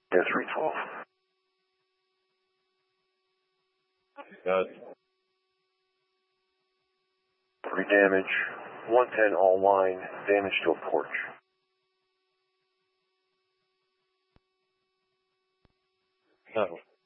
Yeah, 312. Got 3 damage, 110 all line, damage to a porch. it.